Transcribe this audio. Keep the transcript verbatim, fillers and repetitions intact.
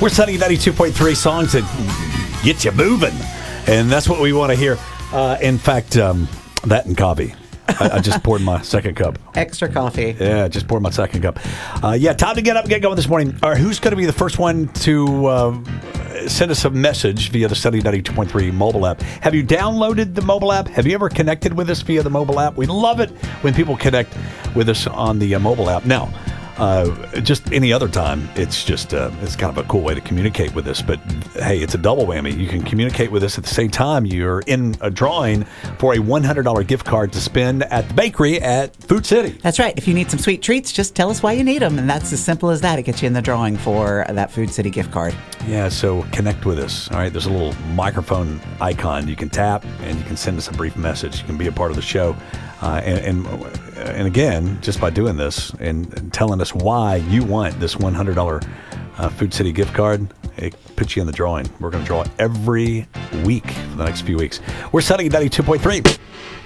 We're setting ninety-two point three songs that get you moving. And that's what we want to hear. Uh, in fact, um, that and coffee. I, I just poured my second cup. Extra coffee. Yeah, just poured my second cup. Uh, yeah, time to get up and get going this morning. All right, who's going to be the first one to uh, send us a message via the Sunny ninety-two point three mobile app? Have you downloaded the mobile app? Have you ever connected with us via the mobile app? We love it when people connect with us on the uh, mobile app. Now, Uh, just any other time, it's just uh, it's kind of a cool way to communicate with us. But hey, it's a double whammy. You can communicate with us at the same time. You're in a drawing for a one hundred dollars gift card to spend at the bakery at Food City. That's right. If you need some sweet treats, just tell us why you need them, and that's as simple as that. It gets you in the drawing for that Food City gift card. Yeah, so connect with us. All right, there's a little microphone icon you can tap, and you can send us a brief message. You can be a part of the show. Uh, and, and and again, just by doing this and, and telling us why you want this one hundred dollars uh, Food City gift card, it puts you in the drawing. We're going to draw every week for the next few weeks. We're setting ninety-two point three.